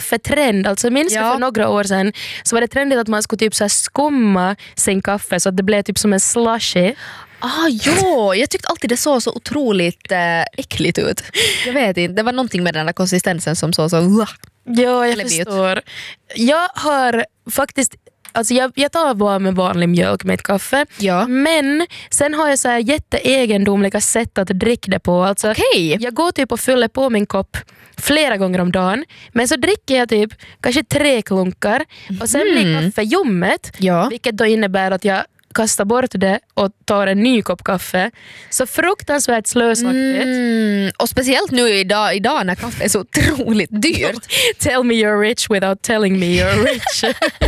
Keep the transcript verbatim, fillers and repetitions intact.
kaffetrend. Alltså minns Ja. du för några år sedan så var det trendigt att man skulle typ så här skumma sin kaffe så att det blev typ som en slushy. Ah, jo, jag tyckte alltid det såg så otroligt äh, äckligt ut. Jag vet inte, det var någonting med den där konsistensen som såg så... Uh. Ja, jag Eller förstår. Jag har faktiskt... Alltså jag, jag tar bara med vanlig mjölk med ett kaffe. Ja. Men sen har jag så här jätteegendomliga sätt att dricka det på. Alltså, Okej. jag går typ och fyller på min kopp flera gånger om dagen. Men så dricker jag typ kanske tre klunkar. Och sen blir kaffe ljummet. Ja. Vilket då innebär att jag kastar bort det och tar en ny kopp kaffe. Så fruktansvärt slösaktigt. Mm, och speciellt nu idag, idag när kaffe är så otroligt dyrt. Tell me you're rich without telling me you're rich.